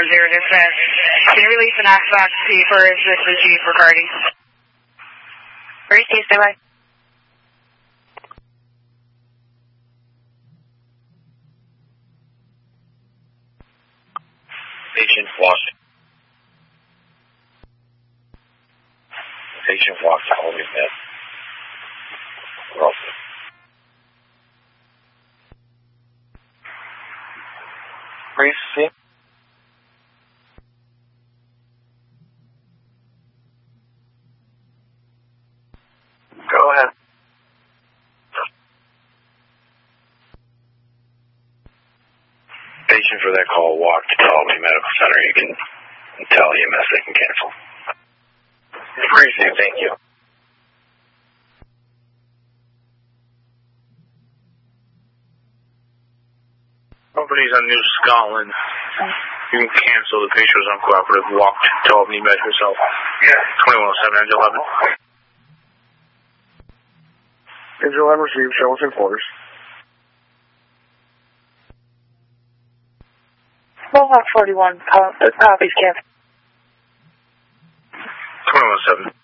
dispatch. Can you release an Axbox P for this is Chief regarding? Receive, stay by. Patient walked. Patient walked home in bed. Roughly. Receive. Go ahead. Patient for that call walked to Albany Medical Center. You can tell EMS they can cancel. Appreciate it. Thank you. Company's on New Scotland. You can cancel. The patient was uncooperative. Walked to Albany Med herself. Yeah. 2107 Angel 11. Angel 11 received. Show within quarters. Mohawk 41, copies, Kev. 2107.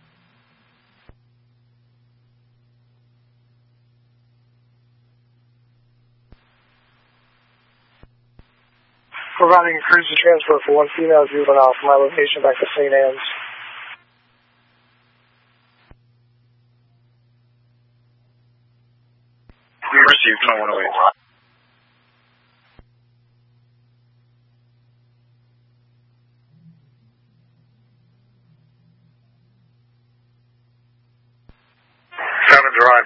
Providing emergency transfer for one female juvenile from my location back to St. Anne's. We received 2108. Fountain Drive.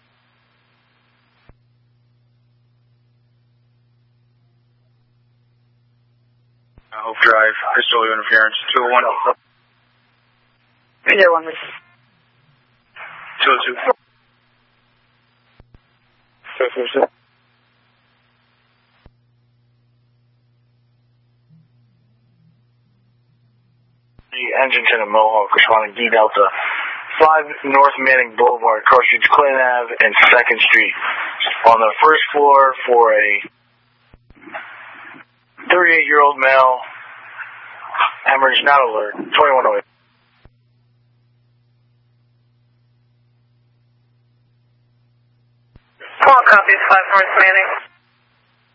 Hope Drive, custodial interference, 201. Yeah, 1 minute. 202. 202. Engington and Mohawk responding D Delta. 5 North Manning Boulevard, Cross Streets, Clinton Ave, and 2nd Street. On the first floor for a 38-year-old male. Hemorrhage not alert. 2108. All copies, 5 North Manning.